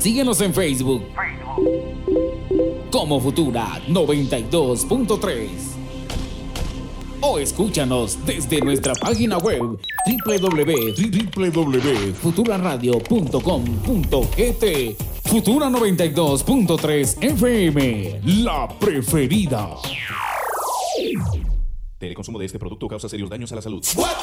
Síguenos en Facebook como Futura 92.3 o escúchanos desde nuestra página web www.futuraradio.com.gt. Futura 92.3 FM, la preferida. El consumo de este producto causa serios daños a la salud. What?